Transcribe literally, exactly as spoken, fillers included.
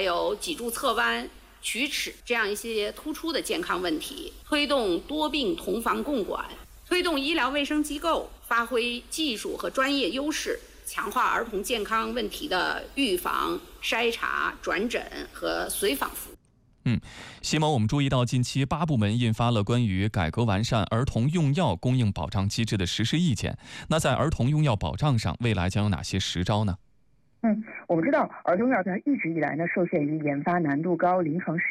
还有脊柱侧弯、龋齿这样一些突出的健康问题，推动多病同房共管，推动医疗卫生机构发挥技术和专业优势，强化儿童健康问题的预防、筛查、转诊和随访服务。 嗯，席某，我们注意到近期八部门印发了关于改革完善儿童用药供应保障机制的实施意见。那在儿童用药保障上，未来将有哪些实招呢？ 嗯，我们知道儿童药它一直以来呢受限于研发难度高、临床